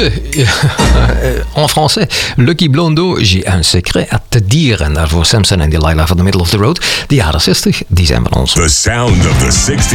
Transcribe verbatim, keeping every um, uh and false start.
en français, Lucky Blondeau, j'ai un secret à te dire. En daarvoor Samson en Delilah van The Middle of the Road. De jaren zestig, die zijn van ons. The sound of the sixties.